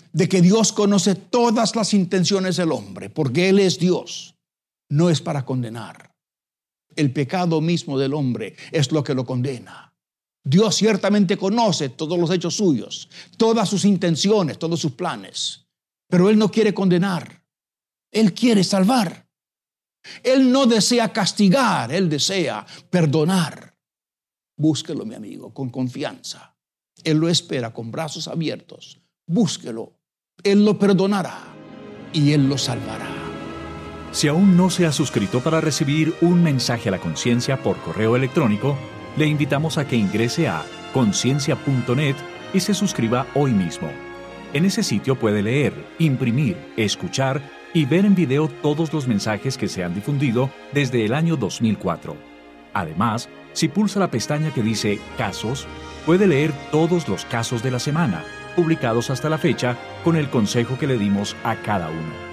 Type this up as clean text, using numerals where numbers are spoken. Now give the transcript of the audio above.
de que Dios conoce todas las intenciones del hombre, porque Él es Dios, no es para condenar. El pecado mismo del hombre es lo que lo condena. Dios ciertamente conoce todos los hechos suyos, todas sus intenciones, todos sus planes, pero Él no quiere condenar. Él quiere salvar. Él no desea castigar, Él desea perdonar. Búsquelo, mi amigo, con confianza. Él lo espera con brazos abiertos. Búsquelo. Él lo perdonará y Él lo salvará. Si aún no se ha suscrito para recibir un mensaje a la conciencia por correo electrónico, le invitamos a que ingrese a conciencia.net y se suscriba hoy mismo. En ese sitio puede leer, imprimir, escuchar y ver en video todos los mensajes que se han difundido desde el año 2004. Además, si pulsa la pestaña que dice Casos, puede leer todos los casos de la semana, publicados hasta la fecha, con el consejo que le dimos a cada uno.